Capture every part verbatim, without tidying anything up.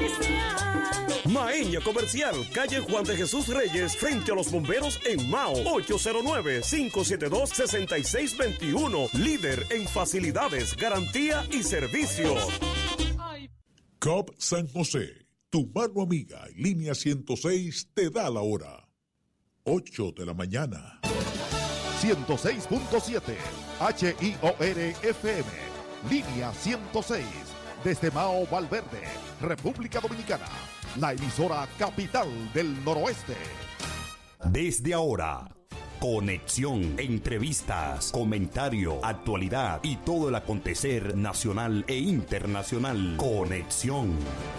Maeña Comercial, calle Juan de Jesús Reyes, frente a los bomberos en Mao, ocho cero nueve, cinco siete dos, seis seis dos uno. Líder en facilidades, garantía y servicio. C O P San José, tu mano amiga y línea ciento seis te da la hora. ocho de la mañana. ciento seis punto siete H I O R F M, línea ciento seis, desde Mao Valverde, República Dominicana, la emisora capital del noroeste. Desde ahora, conexión, entrevistas, comentario, actualidad y todo el acontecer nacional e internacional. Conexión.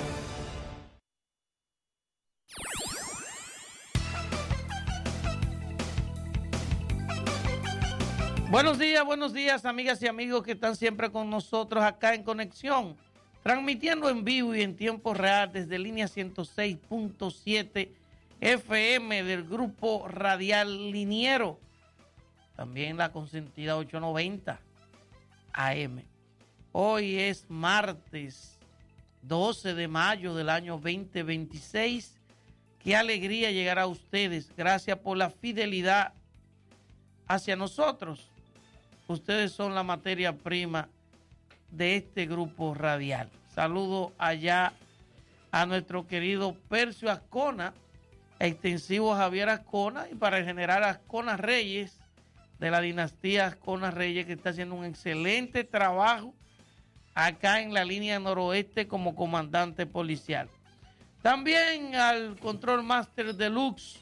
Buenos días, buenos días, amigas y amigos que están siempre con nosotros acá en Conexión, transmitiendo en vivo y en tiempo real desde línea ciento seis punto siete F M del Grupo Radial Liniero, también la consentida ochocientos noventa A M. Hoy es martes doce de mayo del año veinte veintiséis. Qué alegría llegar a ustedes. Gracias por la fidelidad hacia nosotros. Ustedes son la materia prima de este grupo radial. Saludo allá a nuestro querido Percio Ascona, extensivo Javier Ascona, y para el general Ascona Reyes, de la dinastía Ascona Reyes, que está haciendo un excelente trabajo acá en la línea noroeste como comandante policial. También al Control Master Deluxe,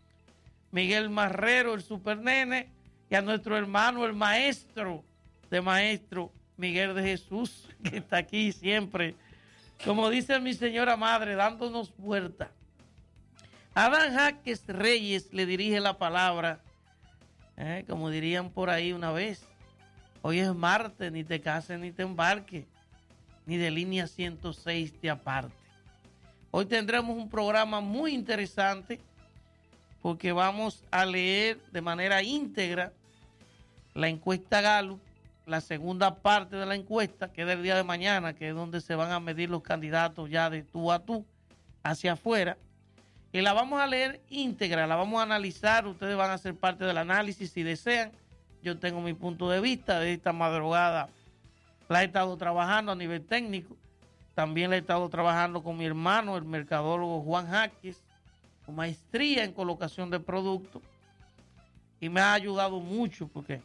Miguel Marrero, el Super Nene, y a nuestro hermano, el maestro de maestro, Miguel de Jesús, que está aquí siempre, como dice mi señora madre, dándonos vuelta. Adán Jaques Reyes le dirige la palabra, eh, como dirían por ahí una vez. Hoy es martes, ni te cases ni te embarques, ni de línea ciento seis te aparte. Hoy tendremos un programa muy interesante, porque vamos a leer de manera íntegra la encuesta Gallup, la segunda parte de la encuesta, que es del día de mañana, que es donde se van a medir los candidatos ya de tú a tú, hacia afuera. Y la vamos a leer íntegra, la vamos a analizar, ustedes van a ser parte del análisis si desean. Yo tengo mi punto de vista de esta madrugada, la he estado trabajando a nivel técnico, también la he estado trabajando con mi hermano, el mercadólogo Juan Jaques, con maestría en colocación de productos, y me ha ayudado mucho porque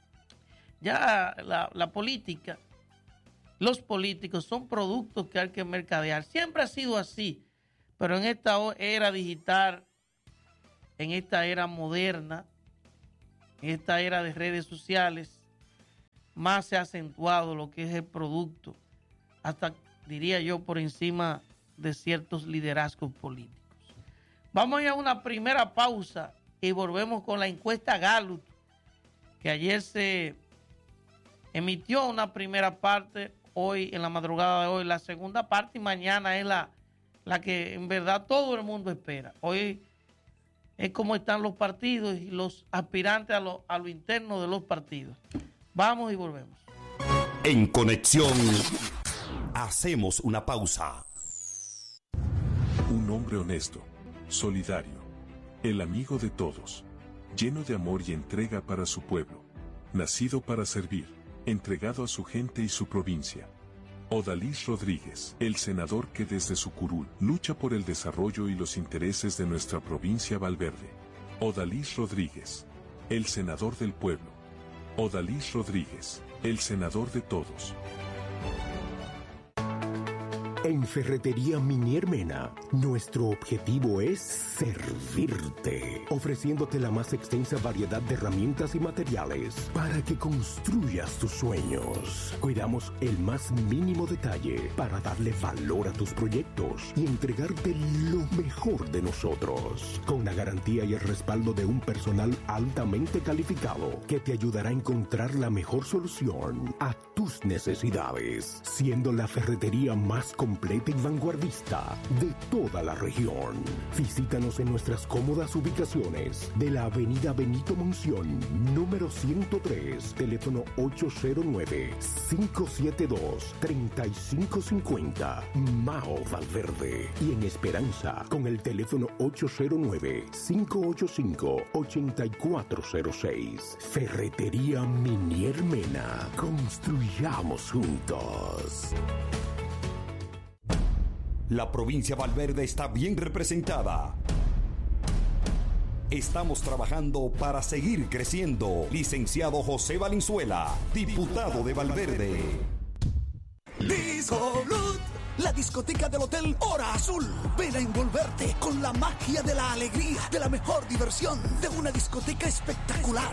ya la, la política, los políticos son productos que hay que mercadear. Siempre ha sido así, pero en esta era digital, en esta era moderna, en esta era de redes sociales, más se ha acentuado lo que es el producto, hasta diría yo por encima de ciertos liderazgos políticos. Vamos a ir a una primera pausa y volvemos con la encuesta Gallup, que ayer se emitió una primera parte, hoy en la madrugada de hoy la segunda parte, y mañana es la, la que en verdad todo el mundo espera. Hoy es cómo están los partidos y los aspirantes a lo, a lo interno de los partidos. Vamos y volvemos. En Conexión hacemos una pausa. Un hombre honesto, solidario, el amigo de todos, lleno de amor y entrega para su pueblo, nacido para servir, entregado a su gente y su provincia. Odalis Rodríguez, el senador que desde su curul lucha por el desarrollo y los intereses de nuestra provincia Valverde. Odalis Rodríguez, el senador del pueblo. Odalis Rodríguez, el senador de todos. En Ferretería Minier Mena, nuestro objetivo es servirte, ofreciéndote la más extensa variedad de herramientas y materiales para que construyas tus sueños. Cuidamos el más mínimo detalle para darle valor a tus proyectos y entregarte lo mejor de nosotros, con la garantía y el respaldo de un personal altamente calificado que te ayudará a encontrar la mejor solución a tus necesidades, siendo la ferretería más completa completa y vanguardista de toda la región. Visítanos en nuestras cómodas ubicaciones de la avenida Benito Monción, número ciento tres, teléfono ocho cero nueve, cinco siete dos, tres cinco cinco cero, Mao Valverde. Y en Esperanza, con el teléfono ocho cero nueve, cinco ocho cinco, ocho cuatro cero seis. Ferretería Minier Mena. Construyamos juntos. La provincia Valverde está bien representada. Estamos trabajando para seguir creciendo. Licenciado José Valenzuela, diputado de Valverde. Discolut, la discoteca del Hotel Hora Azul. Ven a envolverte con la magia de la alegría, de la mejor diversión, de una discoteca espectacular.